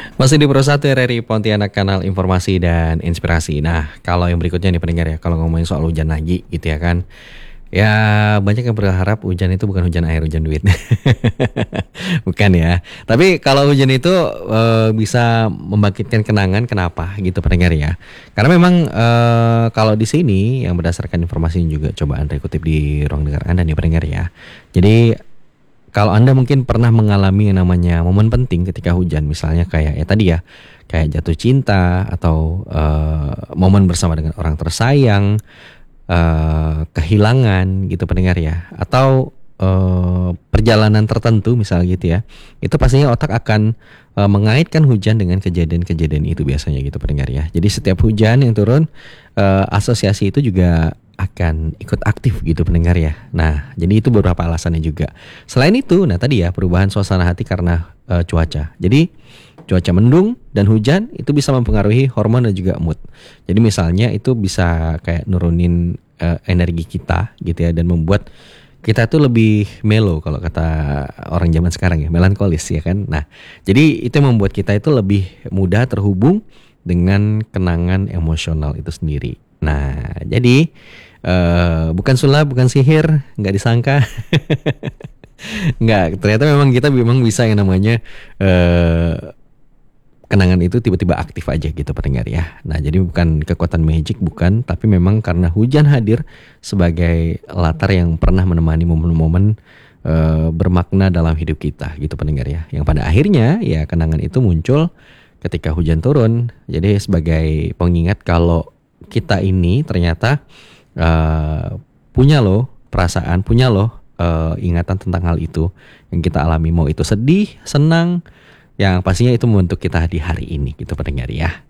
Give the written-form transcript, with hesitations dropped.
Masih di Pro 1 RRI Pontianak, kanal informasi dan inspirasi. Nah, kalau yang berikutnya nih pendengar ya, kalau ngomongin soal hujan lagi gitu ya kan. Ya banyak yang berharap hujan itu bukan hujan air, hujan duit. Bukan ya. Tapi kalau hujan itu bisa membangkitkan kenangan, kenapa gitu pendengar ya. Karena memang kalau di sini yang berdasarkan informasi yang juga coba Anda kutip di ruang dengar Anda nih pendengar ya. Jadi kalau Anda mungkin pernah mengalami yang namanya momen penting ketika hujan, misalnya kayak ya tadi ya, kayak jatuh cinta atau momen bersama dengan orang tersayang, kehilangan gitu pendengar ya, atau perjalanan tertentu misalnya gitu ya, itu pastinya otak akan mengaitkan hujan dengan kejadian-kejadian itu biasanya gitu pendengar ya. Jadi setiap hujan yang turun, asosiasi itu juga akan ikut aktif gitu pendengar ya. Nah, jadi itu beberapa alasannya juga. Selain itu, nah tadi ya perubahan suasana hati karena cuaca. Jadi cuaca mendung dan hujan itu bisa mempengaruhi hormon dan juga mood. Jadi misalnya itu bisa kayak nurunin energi kita gitu ya, dan membuat kita tuh lebih mellow kalau kata orang zaman sekarang ya, melankolis ya kan. Nah, jadi itu yang membuat kita itu lebih mudah terhubung dengan kenangan emosional itu sendiri. Nah, jadi bukan sulap, bukan sihir, nggak disangka. Nggak, ternyata memang kita memang bisa yang namanya kenangan itu tiba-tiba aktif aja gitu pendengar ya. Nah, jadi bukan kekuatan magic, bukan, tapi memang karena hujan hadir sebagai latar yang pernah menemani momen-momen bermakna dalam hidup kita gitu pendengar ya. Yang pada akhirnya ya kenangan itu muncul ketika hujan turun. Jadi sebagai pengingat kalau kita ini ternyata punya loh perasaan, punya loh ingatan tentang hal itu yang kita alami, mau itu sedih, senang, yang pastinya itu membentuk kita di hari ini gitu pendengar ya.